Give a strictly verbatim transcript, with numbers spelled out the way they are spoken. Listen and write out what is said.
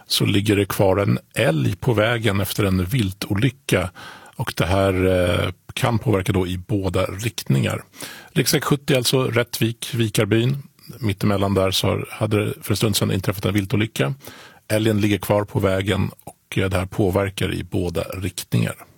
så ligger det kvar en älg på vägen efter en viltolycka, och det här eh, kan påverka då i båda riktningar. Riksväg sjuttio, alltså Rättvik, Vikarbyn. Mittemellan där så hade det för en stund sedan inträffat en viltolycka. Älgen ligger kvar på vägen och det här påverkar i båda riktningar.